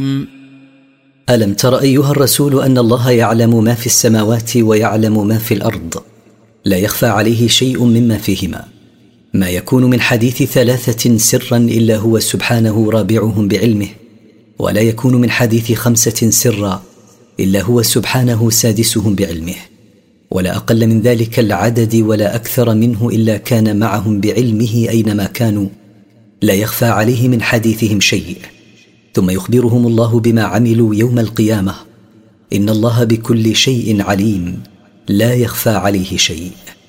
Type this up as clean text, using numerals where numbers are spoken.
ألم تر أيها الرسول أن الله يعلم ما في السماوات ويعلم ما في الأرض، لا يخفى عليه شيء مما فيهما. ما يكون من حديث ثلاثة سرا إلا هو سبحانه رابعهم بعلمه، ولا يكون من حديث 5 سرا إلا هو سبحانه سادسهم بعلمه، ولا أقل من ذلك العدد ولا أكثر منه إلا كان معهم بعلمه أينما كانوا، لا يخفى عليه من حديثهم شيء. ثم يخبرهم الله بما عملوا يوم القيامة. إن الله بكل شيء عليم، لا يخفى عليه شيء.